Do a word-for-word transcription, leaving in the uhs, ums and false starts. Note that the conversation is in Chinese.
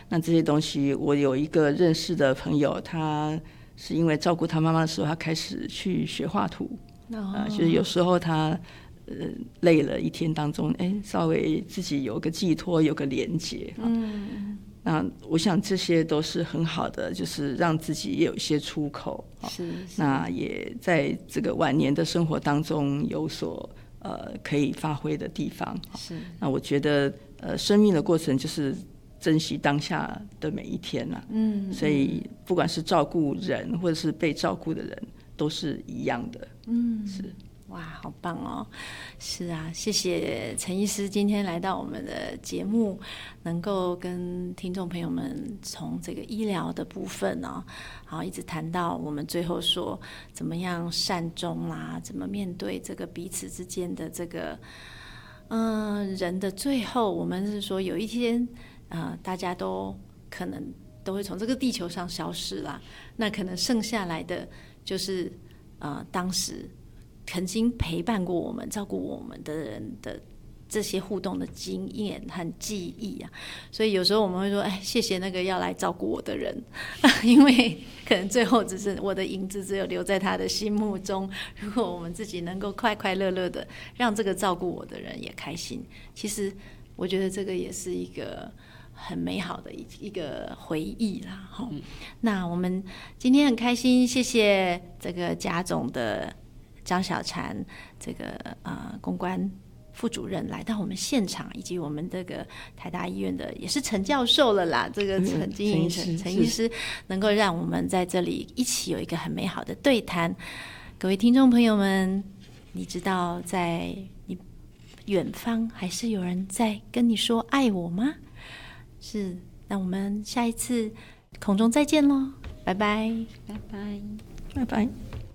那这些东西，我有一个认识的朋友，他是因为照顾他妈妈的时候，他开始去学画图。哦呃、就是有时候他呃累了一天当中，哎，稍微自己有个寄托，有个连结。嗯，那我想这些都是很好的，就是让自己也有一些出口。是是，那也在这个晚年的生活当中有所呃可以发挥的地方。是，那我觉得呃生命的过程就是珍惜当下的每一天啊。嗯，所以不管是照顾人或者是被照顾的人，都是一样的。嗯，是。 哇，好棒哦！是啊，谢谢陈医师今天来到我们的节目，能够跟听众朋友们从这个医疗的部分哦，好，一直谈到我们最后说怎么样善终啦，怎么面对这个彼此之间的这个，嗯、呃，人的最后，我们是说有一天，呃，大家都可能都会从这个地球上消失啦，那可能剩下来的就是呃，当时曾经陪伴过我们、照顾我们的人的这些互动的经验和记忆啊，所以有时候我们会说，哎，谢谢那个要来照顾我的人，因为可能最后只是我的影子，只有留在他的心目中。如果我们自己能够快快乐乐的让这个照顾我的人也开心，其实我觉得这个也是一个很美好的一个回忆啦。嗯、那我们今天很开心，谢谢这个贾总的张小婵这个呃公关副主任来到我们现场，以及我们这个台大医院的也是陈教授了啦，这个陈经营陈陈医师，能够让我们在这里一起有一个很美好的对谈。各位听众朋友们，你知道在你远方还是有人在跟你说爱我吗？是，那我们下一次空中再见咯，拜拜， 拜拜，拜拜。